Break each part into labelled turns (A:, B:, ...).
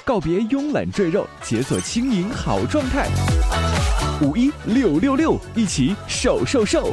A: 告别慵懒赘肉，解锁轻盈好状态。51666，一起瘦瘦瘦！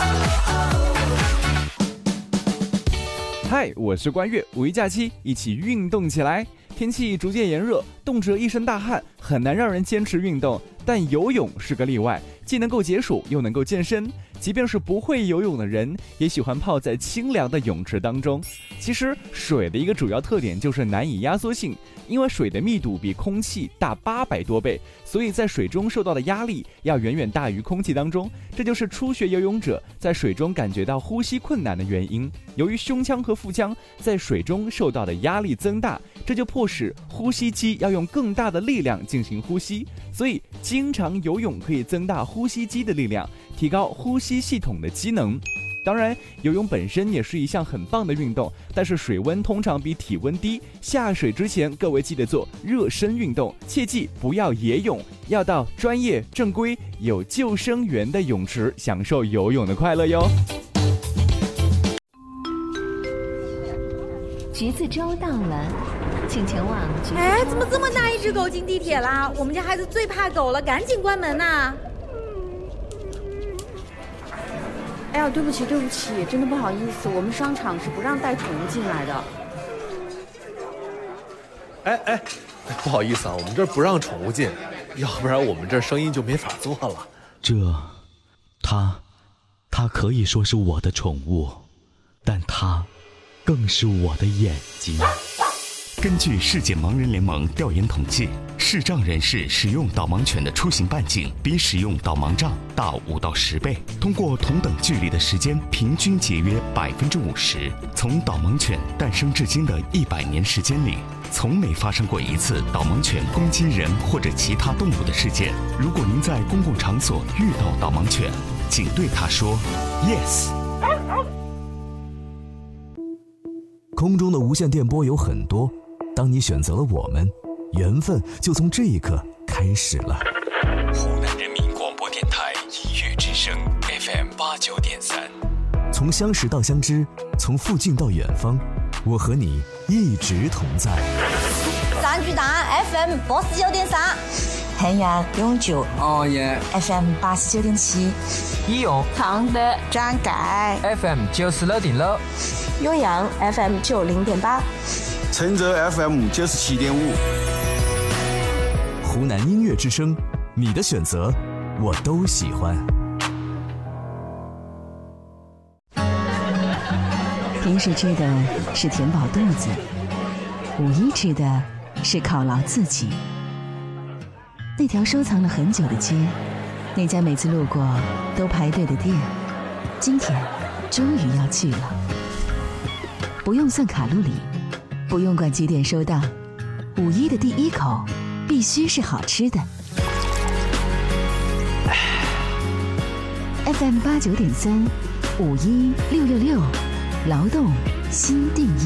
A: 嗨，我是关悦，五一假期一起运动起来。天气逐渐炎热，冻着一身大汗，很难让人坚持运动。但游泳是个例外，既能够解暑，又能够健身。即便是不会游泳的人，也喜欢泡在清凉的泳池当中。其实水的一个主要特点就是难以压缩性，因为水的密度比空气大800多倍，所以在水中受到的压力要远远大于空气当中。这就是初学游泳者在水中感觉到呼吸困难的原因。由于胸腔和腹腔在水中受到的压力增大，这就迫使呼吸肌要用更大的力量进行呼吸，所以经常游泳可以增大呼吸肌的力量，提高呼吸系统的机能。当然，游泳本身也是一项很棒的运动，但是水温通常比体温低，下水之前各位记得做热身运动，切记不要野泳，要到专业正规有救生员的泳池享受游泳的快乐哟。
B: 橘子洲到了，请前往橘子洲。
C: 哎，怎么这么大一只狗进地铁啦？我们家孩子最怕狗了，赶紧关门呐！
D: 哎呀，对不起，真的不好意思，我们商场是不让带宠物进来的。
E: 哎，不好意思啊，我们这儿不让宠物进，要不然我们这儿生意就没法做了。
F: 它可以说是我的宠物，但它更是我的眼睛。
G: 根据世界盲人联盟调研统计，视障人士使用导盲犬的出行半径比使用导盲杖大5到10倍，通过同等距离的时间平均节约50%。从导盲犬诞生至今的100年时间里，从没发生过一次导盲犬攻击人或者其他动物的事件。如果您在公共场所遇到导盲犬，请对它说 yes。
H: 空中的无线电波有很多，当你选择了我们，缘分就从这一刻开始了。
G: 湖南人民广播电台音乐之声 FM89.3，
H: 从相识到相知，从附近到远方，我和你一直同在。
I: 三巨蛋 FM89.3，
J: 汉阳永久
I: FM89.7，
J: 义勇
I: 常德张盖
J: FM96.6，
I: 酉阳 FM90.8，
K: 郴州 FM97.5。
H: 湖南音乐之声，你的选择我都喜欢。
B: 平时吃的是填饱肚子，五一吃的是犒劳自己。那条收藏了很久的街，那家每次路过都排队的店，今天终于要去了。不用算卡路里，不用管几点收档，五一的第一口必须是好吃的。FM89.3，516666，劳动新定义。